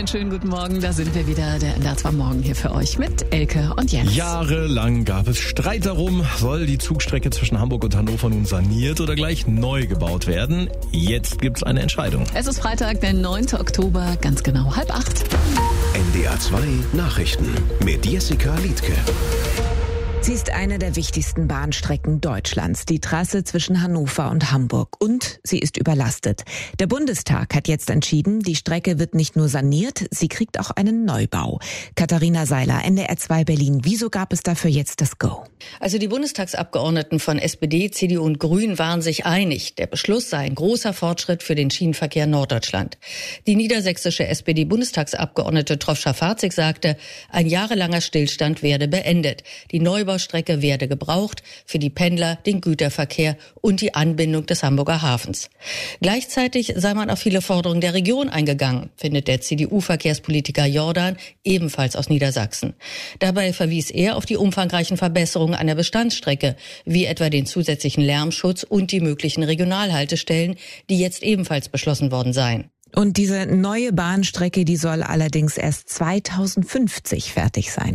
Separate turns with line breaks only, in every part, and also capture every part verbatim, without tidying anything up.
Einen schönen guten Morgen, da sind wir wieder, der N D R zwei Morgen hier für euch mit Elke und Jens.
Jahrelang gab es Streit darum, soll die Zugstrecke zwischen Hamburg und Hannover nun saniert oder gleich neu gebaut werden? Jetzt gibt's eine Entscheidung.
Es ist Freitag, der neunten Oktober, ganz genau halb acht.
N D R zwei Nachrichten mit Jessica Liedtke.
Sie ist eine der wichtigsten Bahnstrecken Deutschlands, die Trasse zwischen Hannover und Hamburg. Und sie ist überlastet. Der Bundestag hat jetzt entschieden, die Strecke wird nicht nur saniert, sie kriegt auch einen Neubau. Katharina Seiler, N D R zwei Berlin. Wieso gab es dafür jetzt das Go?
Also die Bundestagsabgeordneten von S P D, C D U und Grünen waren sich einig. Der Beschluss sei ein großer Fortschritt für den Schienenverkehr in Norddeutschland. Die niedersächsische S P D-Bundestagsabgeordnete Troschka-Farzig sagte, ein jahrelanger Stillstand werde beendet. Die Neubau Strecke werde gebraucht für die Pendler, den Güterverkehr und die Anbindung des Hamburger Hafens. Gleichzeitig sei man auf viele Forderungen der Region eingegangen, findet der C D U-Verkehrspolitiker Jordan, ebenfalls aus Niedersachsen. Dabei verwies er auf die umfangreichen Verbesserungen einer Bestandsstrecke, wie etwa den zusätzlichen Lärmschutz und die möglichen Regionalhaltestellen, die jetzt ebenfalls beschlossen worden seien.
Und diese neue Bahnstrecke, die soll allerdings erst zweitausendfünfzig fertig sein.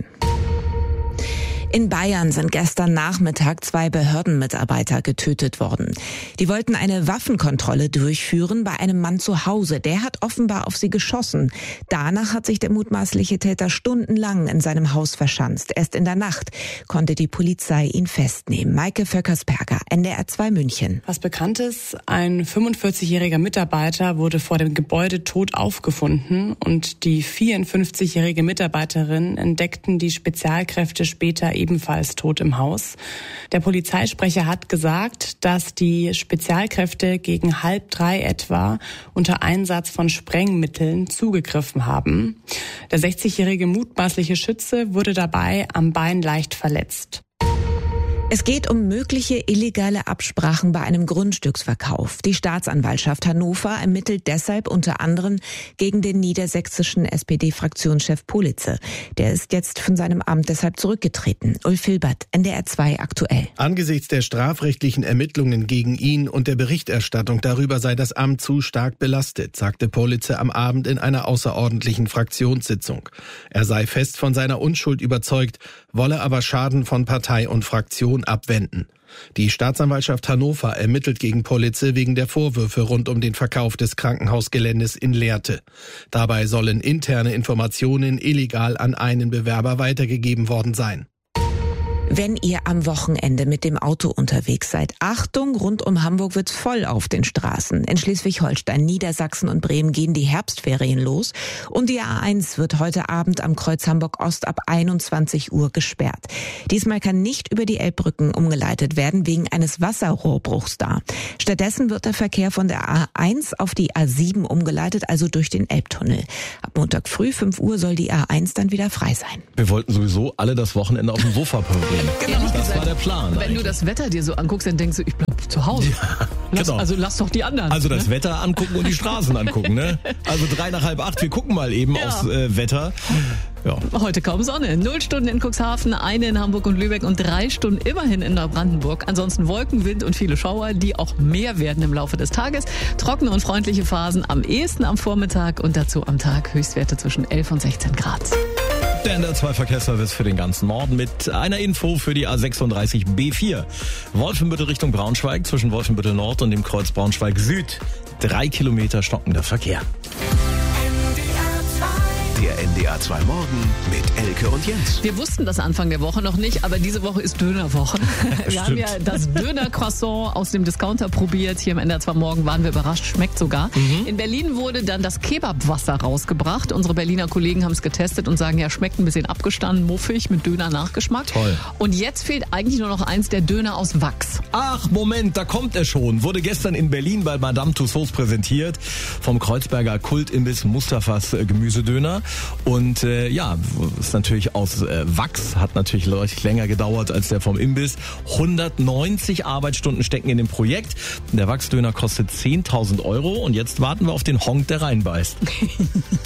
In Bayern sind gestern Nachmittag zwei Behördenmitarbeiter getötet worden. Die wollten eine Waffenkontrolle durchführen bei einem Mann zu Hause. Der hat offenbar auf sie geschossen. Danach hat sich der mutmaßliche Täter stundenlang in seinem Haus verschanzt. Erst in der Nacht konnte die Polizei ihn festnehmen. Maike Vöckersberger, N D R zwei München.
Was bekannt ist, ein fünfundvierzigjähriger Mitarbeiter wurde vor dem Gebäude tot aufgefunden und die vierundfünfzigjährige Mitarbeiterin entdeckten die Spezialkräfte später ebenfalls tot im Haus. Der Polizeisprecher hat gesagt, dass die Spezialkräfte gegen halb drei etwa unter Einsatz von Sprengmitteln zugegriffen haben. Der sechzigjährige mutmaßliche Schütze wurde dabei am Bein leicht verletzt.
Es geht um mögliche illegale Absprachen bei einem Grundstücksverkauf. Die Staatsanwaltschaft Hannover ermittelt deshalb unter anderem gegen den niedersächsischen S P D-Fraktionschef Politze. Der ist jetzt von seinem Amt deshalb zurückgetreten. Ulf Hilbert, N D R zwei aktuell.
Angesichts der strafrechtlichen Ermittlungen gegen ihn und der Berichterstattung darüber sei das Amt zu stark belastet, sagte Politze am Abend in einer außerordentlichen Fraktionssitzung. Er sei fest von seiner Unschuld überzeugt, wolle aber Schaden von Partei und Fraktion abwenden. Die Staatsanwaltschaft Hannover ermittelt gegen Politze wegen der Vorwürfe rund um den Verkauf des Krankenhausgeländes in Lehrte. Dabei sollen interne Informationen illegal an einen Bewerber weitergegeben worden sein.
Wenn ihr am Wochenende mit dem Auto unterwegs seid, Achtung, rund um Hamburg wird's voll auf den Straßen. In Schleswig-Holstein, Niedersachsen und Bremen gehen die Herbstferien los und die A eins wird heute Abend am Kreuz Hamburg-Ost ab einundzwanzig Uhr gesperrt. Diesmal kann nicht über die Elbbrücken umgeleitet werden, wegen eines Wasserrohrbruchs da. Stattdessen wird der Verkehr von der A eins auf die A sieben umgeleitet, also durch den Elbtunnel. Ab Montag früh fünf Uhr soll die A eins dann wieder frei sein.
Wir wollten sowieso alle das Wochenende auf dem Sofa verbringen.
Genau,
das
gesagt,
war der Plan.
Wenn
eigentlich.
du das Wetter dir so anguckst, dann denkst du, ich bleib zu Hause.
Ja,
lass,
genau.
Also lass doch die anderen.
Also das
ne?
Wetter angucken und die Straßen angucken, ne? Also drei nach halb acht, wir gucken mal eben
Ja.
aufs äh, Wetter. Ja.
Heute kaum Sonne. Null Stunden in Cuxhaven, eine in Hamburg und Lübeck und drei Stunden immerhin in Neubrandenburg. Ansonsten Wolken, Wind und viele Schauer, die auch mehr werden im Laufe des Tages. Trockene und freundliche Phasen am ehesten am Vormittag und dazu am Tag Höchstwerte zwischen elf und sechzehn Grad.
Der N D R zwei Verkehrsservice für den ganzen Norden mit einer Info für die A sechsunddreißig B vier. Wolfenbüttel Richtung Braunschweig zwischen Wolfenbüttel Nord und dem Kreuz Braunschweig Süd. Drei Kilometer stockender Verkehr.
Der N D R zwei Morgen mit Elke und Jens.
Wir wussten das Anfang der Woche noch nicht, aber diese Woche ist Dönerwoche. Wir haben ja das Döner-Croissant aus dem Discounter probiert. Hier im N D R zwei Morgen waren wir überrascht, schmeckt sogar. Mhm. In Berlin wurde dann das Kebabwasser rausgebracht. Unsere Berliner Kollegen haben es getestet und sagen, ja, schmeckt ein bisschen abgestanden, muffig, mit Döner-Nachgeschmack.
Toll.
Und jetzt fehlt eigentlich nur noch eins, der Döner aus Wachs.
Ach, Moment, da kommt er schon. Wurde gestern in Berlin bei Madame Tussauds präsentiert. Vom Kreuzberger Kultimbiss Mustafas äh, Gemüsedöner. Und äh, ja, ist natürlich aus äh, Wachs, hat natürlich deutlich länger gedauert als der vom Imbiss. hundertneunzig Arbeitsstunden stecken in dem Projekt. Der Wachsdöner kostet zehntausend Euro und jetzt warten wir auf den Honk, der reinbeißt.